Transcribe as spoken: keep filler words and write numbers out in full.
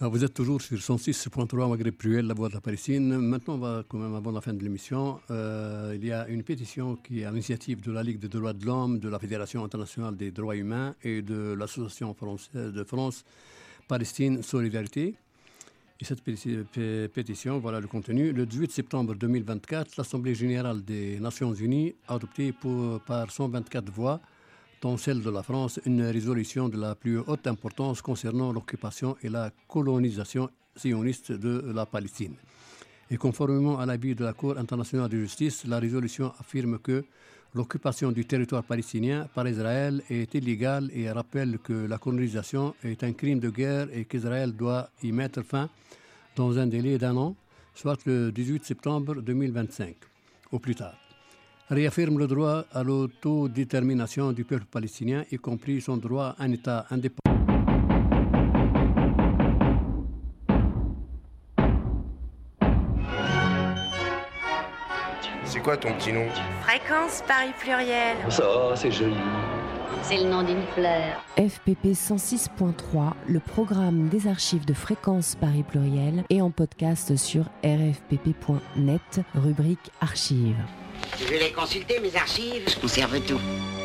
Vous êtes toujours sur cent six virgule trois Maghreb Pluriel, la voix de la Palestine. Maintenant, on va, quand même, avant la fin de l'émission, euh, il y a une pétition qui est à l'initiative de la Ligue des droits de l'homme, de la Fédération internationale des droits humains et de l'Association française de France Palestine Solidarité. Et cette pétition, voilà le contenu. Le dix-huit septembre deux mille vingt-quatre, l'Assemblée générale des Nations unies a adopté pour, par cent vingt-quatre voix, dont celle de la France, une résolution de la plus haute importance concernant l'occupation et la colonisation sioniste de la Palestine. Et conformément à l'avis de la Cour internationale de justice, la résolution affirme que l'occupation du territoire palestinien par Israël est illégale et rappelle que la colonisation est un crime de guerre et qu'Israël doit y mettre fin dans un délai d'un an, soit le dix-huit septembre deux mille vingt-cinq, au plus tard. Réaffirme le droit à l'autodétermination du peuple palestinien, y compris son droit à un État indépendant. C'est quoi ton petit nom? Fréquence Paris Pluriel. Ça, c'est joli. C'est le nom d'une fleur. F P P cent six point trois, le programme des archives de Fréquence Paris Pluriel, est en podcast sur r f p p point net, rubrique archives. Tu veux les consulter, mes archives? Je conserve tout.